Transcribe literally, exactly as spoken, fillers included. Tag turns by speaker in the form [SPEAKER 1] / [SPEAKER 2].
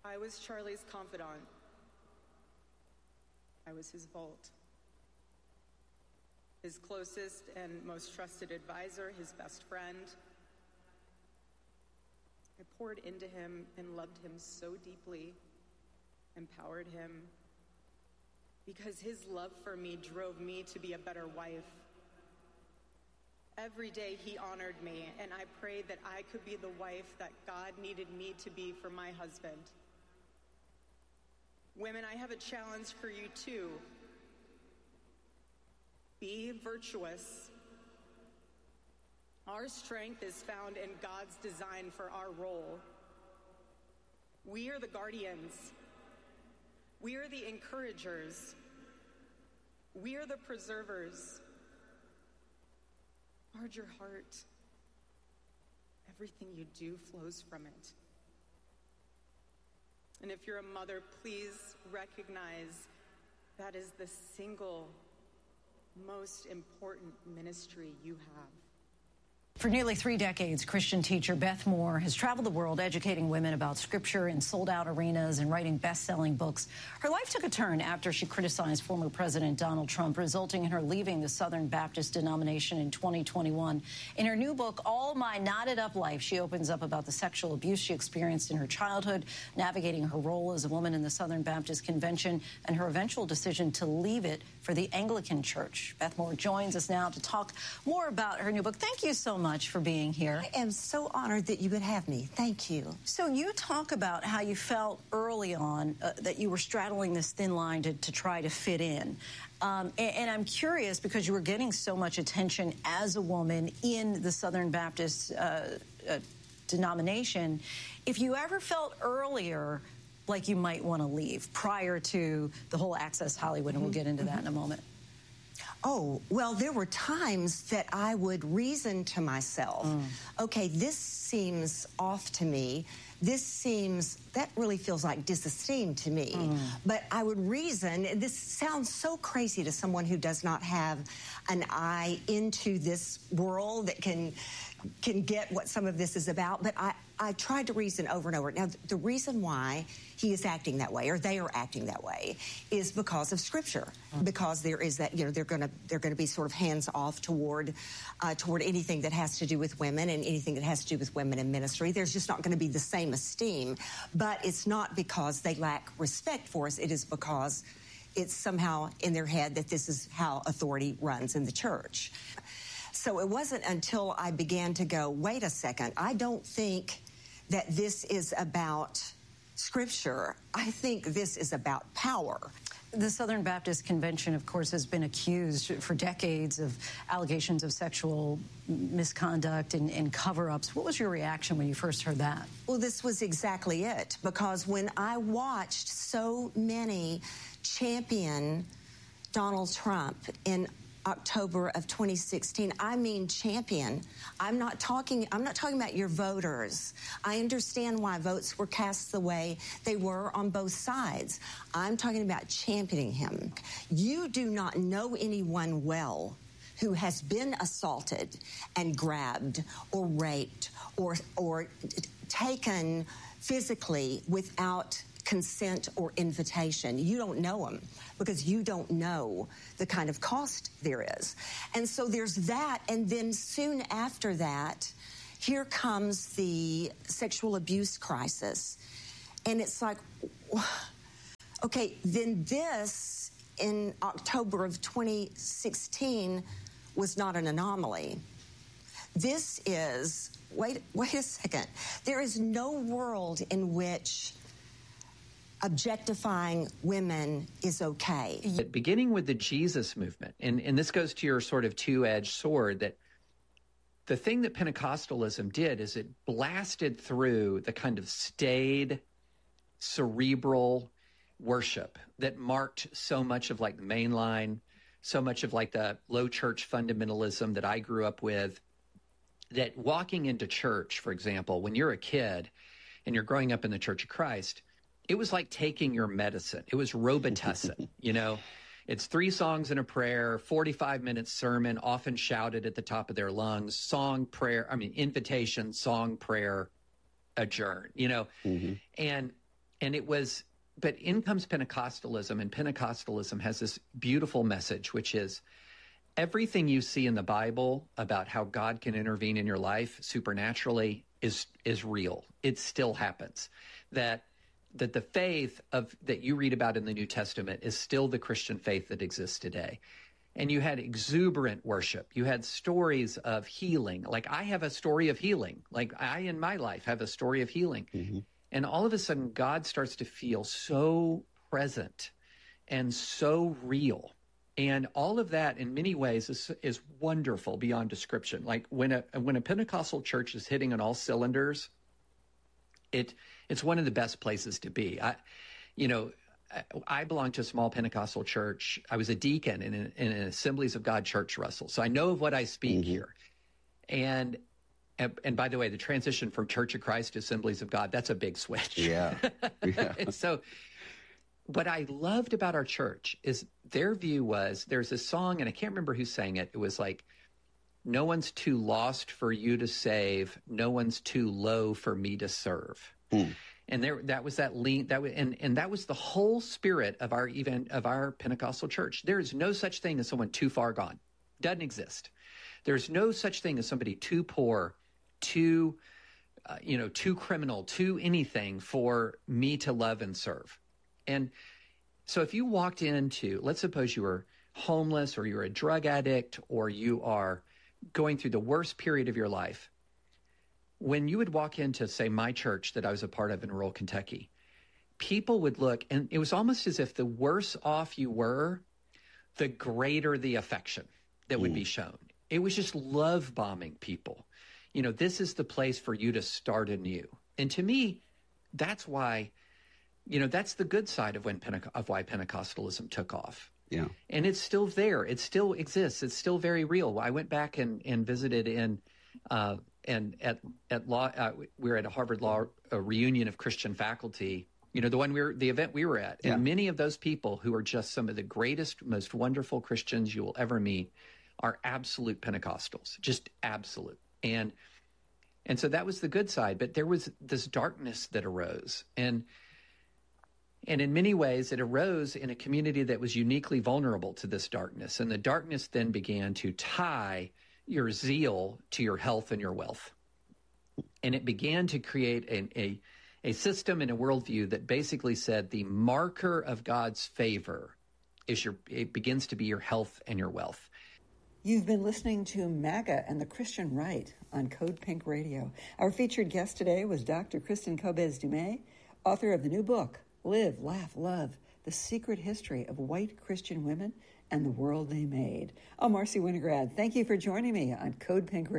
[SPEAKER 1] I was Charlie's confidant. I was his vault. His closest and most trusted advisor, his best friend. I poured into him and loved him so deeply, empowered him, because his love for me drove me to be a better wife. Every day he honored me, and I prayed that I could be the wife that God needed me to be for my husband. Women, I have a challenge for you too. Be virtuous. Our strength is found in God's design for our role. We are the guardians. We are the encouragers. We are the preservers. Guard your heart. Everything you do flows from it. And if you're a mother, please recognize that is the single most important ministry you have.
[SPEAKER 2] For nearly three decades, Christian teacher Beth Moore has traveled the world educating women about scripture in sold-out arenas and writing best-selling books. Her life took a turn after she criticized former President Donald Trump, resulting in her leaving the Southern Baptist denomination in twenty twenty-one. In her new book, All My Knotted Up Life, she opens up about the sexual abuse she experienced in her childhood, navigating her role as a woman in the Southern Baptist Convention, and her eventual decision to leave it for the Anglican Church. Beth Moore joins us now to talk more about her new book. Thank you so much. much for being here.
[SPEAKER 3] I am so honored that you would have me. Thank you.
[SPEAKER 2] So you talk about how you felt early on uh, that you were straddling this thin line to, to try to fit in. Um, and, and I'm curious, because you were getting so much attention as a woman in the Southern Baptist uh, uh, denomination, if you ever felt earlier like you might want to leave prior to the whole Access Hollywood, and we'll get into that in a moment.
[SPEAKER 3] Oh, well, there were times that I would reason to myself, mm. okay, this seems off to me. This seems, that really feels like disesteem to me. Mm. But I would reason, this sounds so crazy to someone who does not have an eye into this world that can can get what some of this is about. But I, I tried to reason over and over. Now, the reason why he is acting that way, or they are acting that way, is because of Scripture. Mm. Because there is that, you know, they're going to they're going to be sort of hands off toward uh, toward anything that has to do with women and anything that has to do with women in ministry. There's just not going to be the same esteem. But it's not because they lack respect for us. It is because it's somehow in their head that this is how authority runs in the church. So it wasn't until I began to go, wait a second, I don't think that this is about Scripture. I think this is about power.
[SPEAKER 2] The Southern Baptist Convention, of course, has been accused for decades of allegations of sexual misconduct and, and cover-ups. What was your reaction when you first heard that?
[SPEAKER 3] Well, this was exactly it, because when I watched so many champion Donald Trump in October of twenty sixteen, I mean champion. I'm not talking I'm not talking about your voters. I understand why votes were cast the way they were on both sides. I'm talking about championing him. You do not know anyone well who has been assaulted and grabbed or raped or or taken physically without consent or invitation. You don't know them because you don't know the kind of cost there is. And so there's that. And then soon after that, here comes the sexual abuse crisis. And it's like, okay, then this in October of twenty sixteen was not an anomaly. This is, wait, wait a second. There is no world in which objectifying women is okay.
[SPEAKER 4] Beginning with the Jesus movement, and, and this goes to your sort of two-edged sword, that the thing that Pentecostalism did is it blasted through the kind of staid, cerebral worship that marked so much of like the mainline, so much of like the low church fundamentalism that I grew up with, that walking into church, for example, when you're a kid and you're growing up in the Church of Christ, it was like taking your medicine. It was Robitussin, you know. It's three songs and a prayer, forty-five minute sermon, often shouted at the top of their lungs, song, prayer, I mean, invitation, song, prayer, adjourn, you know. Mm-hmm. And and it was, but in comes Pentecostalism, and Pentecostalism has this beautiful message, which is everything you see in the Bible about how God can intervene in your life supernaturally is is real. It still happens. That that the faith of that you read about in the New Testament is still the Christian faith that exists today. And you had exuberant worship. You had stories of healing. Like I have a story of healing. Like I in my life have a story of healing. Mm-hmm. And all of a sudden God starts to feel so present and so real. And all of that in many ways is is wonderful beyond description. Like when a when a Pentecostal church is hitting on all cylinders, it it's one of the best places to be. I you know, I belong to a small Pentecostal church. I was a deacon in an, in an Assemblies of God church, Russell. So I know of what I speak mm-hmm. here. And, and and by the way, the transition from Church of Christ to Assemblies of God, that's a big switch.
[SPEAKER 5] Yeah. yeah.
[SPEAKER 4] And so what I loved about our church is their view was there's a song, and I can't remember who sang it. It was like, no one's too lost for you to save. No one's too low for me to serve. Mm. And there, that was that lean, that was, and, and that was the whole spirit of our event, of our Pentecostal church. There is no such thing as someone too far gone. Doesn't exist. There's no such thing as somebody too poor, too, uh, you know, too criminal, too anything for me to love and serve. And so if you walked into, let's suppose you were homeless or you're a drug addict or you are going through the worst period of your life, when you would walk into, say, my church that I was a part of in rural Kentucky, people would look, and it was almost as if the worse off you were, the greater the affection that would mm. be shown. It was just love bombing people. You know, this is the place for you to start anew. And to me, that's why, you know, that's the good side of when Pente- of why Pentecostalism took off.
[SPEAKER 5] Yeah.
[SPEAKER 4] And it's still there. It still exists. It's still very real. I went back and, and visited in uh, and at at law. Uh, we were at a Harvard Law a reunion of Christian faculty. You know, the one we were, the event we were at, and yeah. many of those people who are just some of the greatest, most wonderful Christians you will ever meet are absolute Pentecostals, just absolute. And and so that was the good side. But there was this darkness that arose, and. And in many ways, it arose in a community that was uniquely vulnerable to this darkness. And the darkness then began to tie your zeal to your health and your wealth. And it began to create an, a, a system and a worldview that basically said the marker of God's favor is your, it begins to be your health and your wealth.
[SPEAKER 6] You've been listening to MAGA and the Christian Right on Code Pink Radio. Our featured guest today was Doctor Kristin Kobes Du Mez, author of the new book, Live, Laugh, Love, The Secret History of White Christian Women and the World They Made. I'm Marcy Winograd. Thank you for joining me on Code Pink Radio.